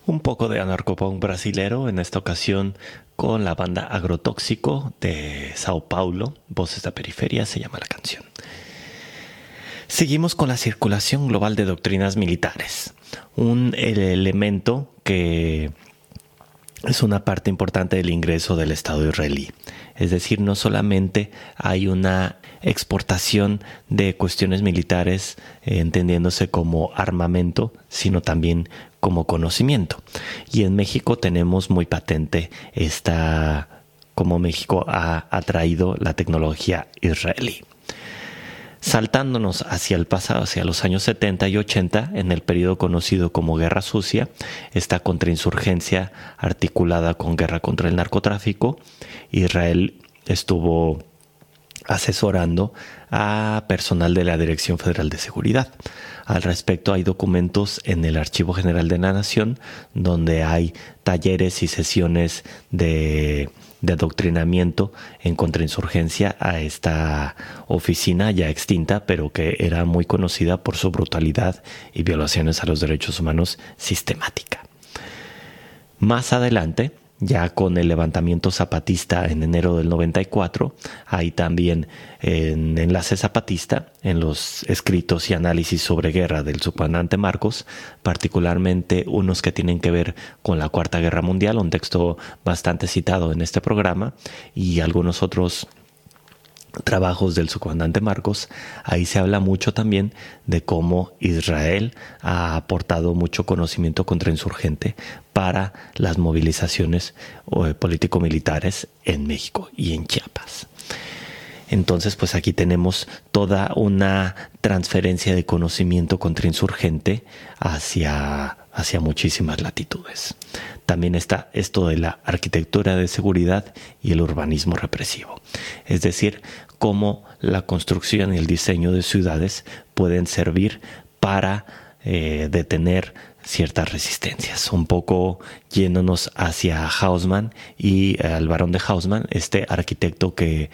Un poco de anarcopunk brasilero, en esta ocasión con la banda Agrotóxico de Sao Paulo. Voces de la Periferia se llama la canción. Seguimos con la circulación global de doctrinas militares, un elemento que es una parte importante del ingreso del Estado israelí. Es decir, no solamente hay una exportación de cuestiones militares, entendiéndose como armamento, sino también como conocimiento. Y en México tenemos muy patente cómo México ha atraído la tecnología israelí. Saltándonos hacia el pasado, hacia los años 70 y 80, en el periodo conocido como Guerra Sucia, esta contrainsurgencia articulada con guerra contra el narcotráfico, Israel estuvo asesorando a personal de la Dirección Federal de Seguridad. Al respecto, hay documentos en el Archivo General de la Nación donde hay talleres y sesiones de adoctrinamiento en contrainsurgencia a esta oficina ya extinta, pero que era muy conocida por su brutalidad y violaciones a los derechos humanos sistemática. Más adelante, ya con el levantamiento zapatista en enero del 94, hay también en Enlace Zapatista, en los escritos y análisis sobre guerra del subcomandante Marcos, particularmente unos que tienen que ver con la Cuarta Guerra Mundial, un texto bastante citado en este programa, y algunos otros trabajos del subcomandante Marcos. Ahí se habla mucho también de cómo Israel ha aportado mucho conocimiento contrainsurgente para las movilizaciones político-militares en México y en Chiapas. Entonces, pues aquí tenemos toda una transferencia de conocimiento contrainsurgente hacia muchísimas latitudes. También está esto de la arquitectura de seguridad y el urbanismo represivo. Es decir, cómo la construcción y el diseño de ciudades pueden servir para detener ciertas resistencias. Un poco yéndonos hacia Haussmann y al barón de Haussmann, este arquitecto que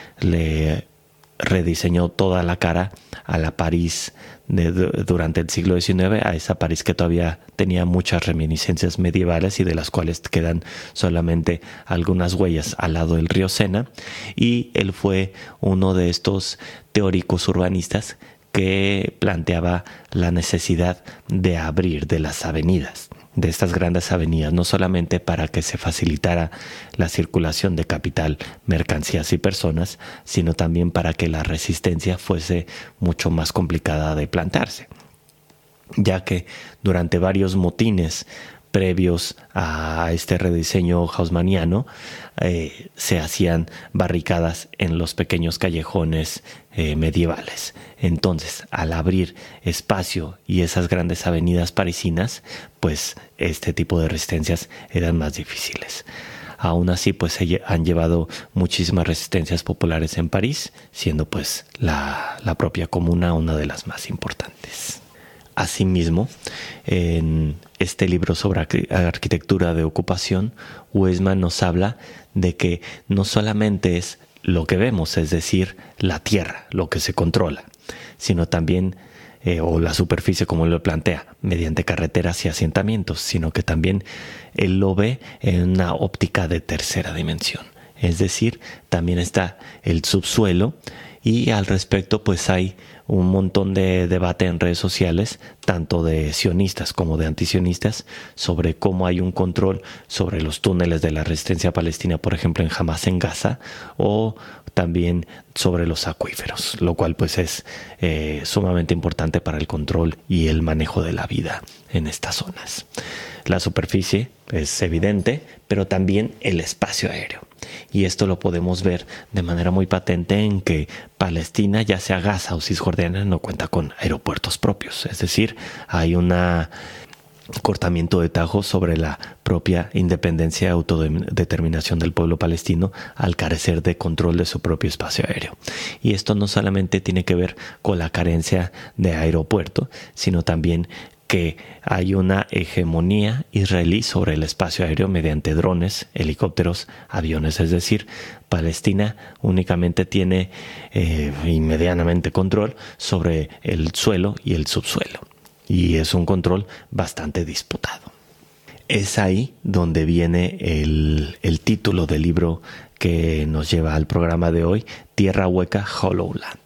le rediseñó toda la cara a la París durante el siglo XIX, a esa París que todavía tenía muchas reminiscencias medievales y de las cuales quedan solamente algunas huellas al lado del río Sena. Y él fue uno de estos teóricos urbanistas que planteaba la necesidad de abrir de las avenidas, de estas grandes avenidas, no solamente para que se facilitara la circulación de capital, mercancías y personas, sino también para que la resistencia fuese mucho más complicada de plantearse, ya que durante varios motines previos a este rediseño haussmanniano se hacían barricadas en los pequeños callejones medievales. Entonces, al abrir espacio y esas grandes avenidas parisinas, pues este tipo de resistencias eran más difíciles. Aún así, pues se han llevado muchísimas resistencias populares en París, siendo pues la propia comuna una de las más importantes. Asimismo, en este libro sobre arquitectura de ocupación, Huesman nos habla de que no solamente es lo que vemos, es decir, la tierra, lo que se controla, sino también, o la superficie como lo plantea, mediante carreteras y asentamientos, sino que también él lo ve en una óptica de tercera dimensión. Es decir, también está el subsuelo, y al respecto pues hay un montón de debate en redes sociales, tanto de sionistas como de antisionistas, sobre cómo hay un control sobre los túneles de la resistencia palestina, por ejemplo en Hamas en Gaza, o también sobre los acuíferos, lo cual pues es sumamente importante para el control y el manejo de la vida en estas zonas. La superficie es evidente, pero también el espacio aéreo. Y esto lo podemos ver de manera muy patente en que Palestina, ya sea Gaza o Cisjordania, no cuenta con aeropuertos propios. Es decir, hay un cortamiento de tajos sobre la propia independencia y autodeterminación del pueblo palestino al carecer de control de su propio espacio aéreo. Y esto no solamente tiene que ver con la carencia de aeropuerto, sino también que hay una hegemonía israelí sobre el espacio aéreo mediante drones, helicópteros, aviones. Es decir, Palestina únicamente tiene medianamente control sobre el suelo y el subsuelo. Y es un control bastante disputado. es ahí donde viene el título del libro que nos lleva al programa de hoy, Tierra Hueca, Hollowland.